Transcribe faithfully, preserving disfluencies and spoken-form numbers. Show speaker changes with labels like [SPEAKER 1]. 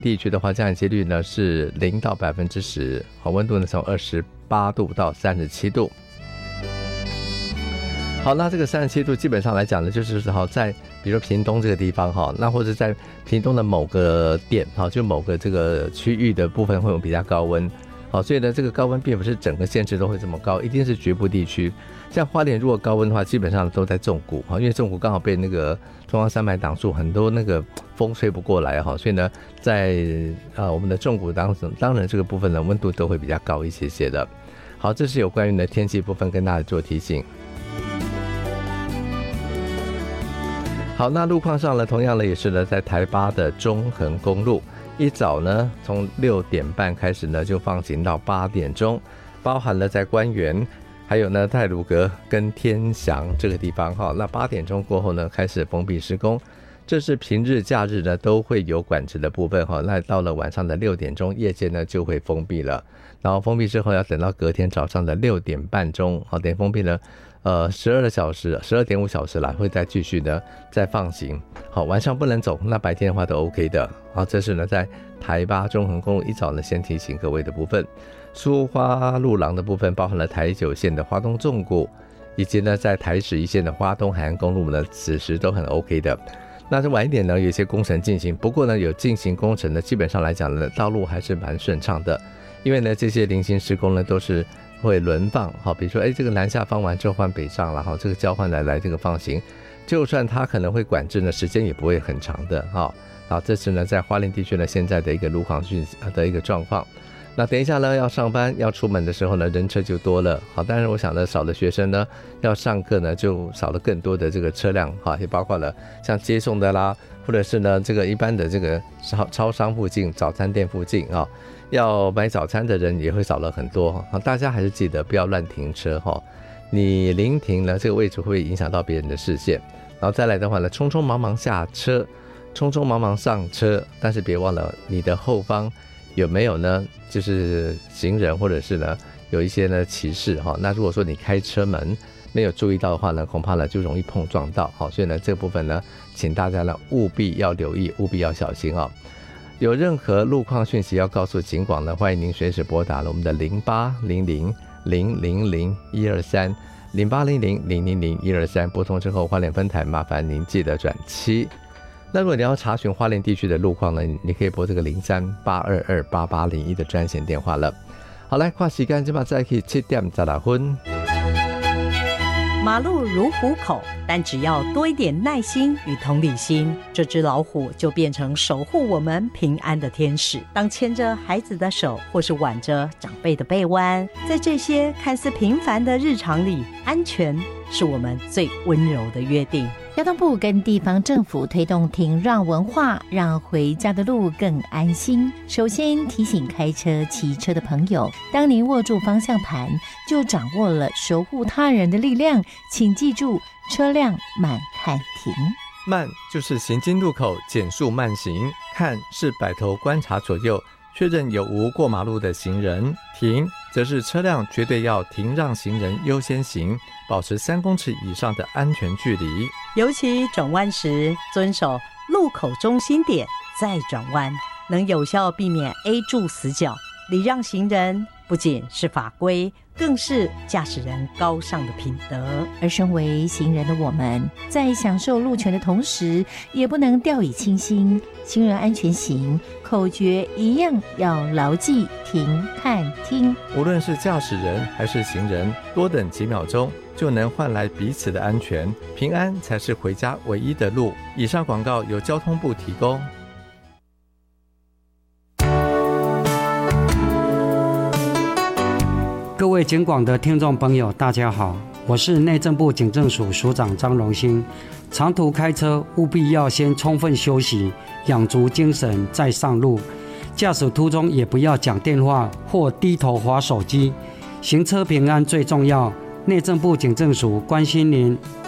[SPEAKER 1] 地区的话，降雨几率呢是零到百分之十，好，温度呢从二十八度到三十七度。好，那这个三十七度基本上来讲呢，就是好在比如屏东这个地方哈，那或者在屏东的某个点哈，就某个这个区域的部分会有比较高温。好，所以呢，这个高温并不是整个县市都会这么高，一定是局部地区。像花莲如果高温的话，基本上都在纵谷哈，因为纵谷刚好被那个中央山脉挡住，很多那个风吹不过来哈，所以呢，在呃我们的纵谷当中，当然这个部分的温度都会比较高一些些的。好，这是有关于呢天气部分跟大家做提醒。好，那路况上呢，同样呢也是呢，在台八的中横公路，一早呢从六点半开始呢就放行到八点钟，包含了在官园，还有呢太鲁阁跟天祥这个地方哈。那八点钟过后呢开始封闭施工，这是平日假日呢都会有管制的部分哈。那到了晚上的六点钟，夜间呢就会封闭了，然后封闭之后要等到隔天早上的六点半钟，好，等封闭了。呃，十二个小时，十二点五小时啦，会再继续呢，再放行。好，晚上不能走，那白天的话都 OK 的。好，这是呢在台八中横公路一早呢先提醒各位的部分。苏花路廊的部分包含了台九线的花东纵谷，以及呢在台十一线的花东海岸公路呢，此时都很 OK 的。那是晚一点呢，有一些工程进行，不过呢有进行工程呢，基本上来讲呢，道路还是蛮顺畅的，因为呢这些零星施工呢都是会轮放，好，比如说，哎，这个南下放完之后换北上了，哈，这个交换来来这个放行，就算它可能会管制呢，时间也不会很长的，哈。好，这是呢在花莲地区呢现在的一个路况讯的一个状况。那等一下呢要上班要出门的时候呢，人车就多了，好，当然我想呢少的学生呢要上课呢就少了更多的这个车辆，哈，也包括了像接送的啦，或者是呢这个一般的这个超超商附近、早餐店附近啊。要买早餐的人也会少了很多，大家还是记得不要乱停车哈。你临停呢，这个位置会影响到别人的视线。然后再来的话呢，匆匆忙忙下车，匆匆忙忙上车，但是别忘了你的后方有没有呢？就是行人或者是呢有一些呢骑士哈。那如果说你开车门没有注意到的话呢，恐怕呢就容易碰撞到。好，所以呢这部分呢，请大家呢务必要留意，务必要小心啊。有任何路况讯息要告诉警广呢，欢迎您随时拨打了我们的零八零零零零零一二三零八零零零零零一二三，拨通之后花莲分台麻烦您记得转七。那如果你要查询花莲地区的路况呢，你可以拨这个零三八二二八八零一的专线电话了。好，来看时间，今晚再去七点十六分。
[SPEAKER 2] 马路如虎口，但只要多一点耐心与同理心，这只老虎就变成守护我们平安的天使。当牵着孩子的手，或是挽着长辈的背弯，在这些看似平凡的日常里，安全是我们最温柔的约定。
[SPEAKER 3] 交通部跟地方政府推动停让文化，让回家的路更安心。首先提醒开车、骑车的朋友，当您握住方向盘，就掌握了守护他人的力量。请记住，车辆慢看停。
[SPEAKER 1] 慢就是行经路口减速慢行，看是摆头观察左右，确认有无过马路的行人。停则是车辆绝对要停让行人优先行，保持三公尺以上的安全距离。
[SPEAKER 2] 尤其转弯时，遵守路口中心点再转弯，能有效避免 A 柱死角。礼让行人不仅是法规，更是驾驶人高尚的品德。
[SPEAKER 3] 而身为行人的我们，在享受路权的同时，也不能掉以轻心。行人安全行口诀一样要牢记停看听。
[SPEAKER 1] 无论是驾驶人还是行人，多等几秒钟就能换来彼此的安全，平安才是回家唯一的路。以上广告由交通部提供。
[SPEAKER 4] 各位警广的听众朋友大家好，我是内政部警政署署长张荣兴。长途开车务必要先充分休息，养足精神再上路。驾驶途中也不要讲电话或低头滑手机，行车平安最重要。内政部警政署关心您。